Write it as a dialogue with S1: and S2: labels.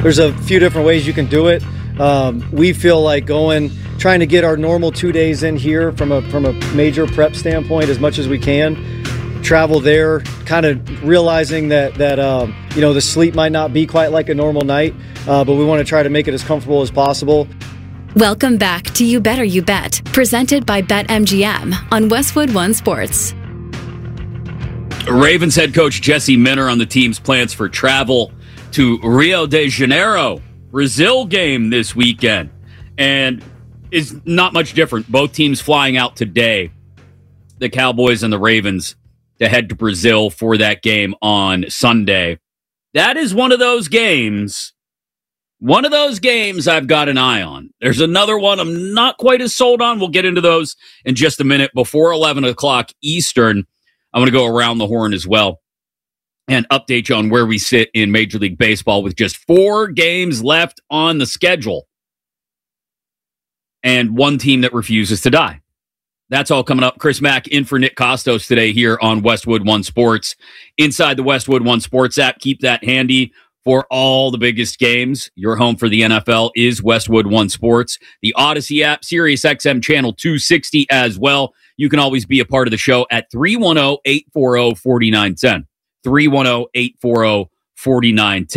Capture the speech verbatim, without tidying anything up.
S1: there's a few different ways you can do it. Um, we feel like going, trying to get our normal two days in here from a from a major prep standpoint as much as we can. Travel there, kind of realizing that that um, you know the sleep might not be quite like a normal night, uh, but we want to try to make it as comfortable as possible.
S2: Welcome back to You Better You Bet, presented by BetMGM on Westwood One Sports.
S3: Ravens head coach Jesse Minter on the team's plans for travel to Rio de Janeiro, Brazil game this weekend. And is not much different. Both teams flying out today, the Cowboys and the Ravens, to head to Brazil for that game on Sunday. That is one of those games, one of those games I've got an eye on. There's another one I'm not quite as sold on. We'll get into those in just a minute. Before eleven o'clock Eastern, I'm going to go around the horn as well and update you on where we sit in Major League Baseball with just four games left on the schedule and one team that refuses to die. That's all coming up. Chris Mack in for Nick Costos today here on Westwood One Sports. Inside the Westwood One Sports app, keep that handy for all the biggest games. Your home for the N F L is Westwood One Sports. The Odyssey app, Sirius X M channel two sixty as well. You can always be a part of the show at three one zero, eight four zero, four nine one zero. three one zero, eight four zero, four nine one